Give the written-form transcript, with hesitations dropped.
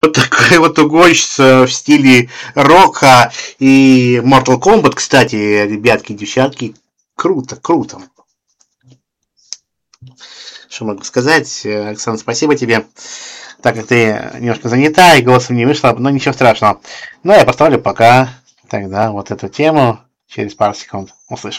Вот такая вот угонщица в стиле рока и Mortal Kombat, кстати, ребятки, девчатки, круто, круто. Что могу сказать? Оксана, спасибо тебе. Так как ты немножко занята и голосом не вышла, но ничего страшного. Но я поставлю пока тогда вот эту тему через пару секунд. Услышим.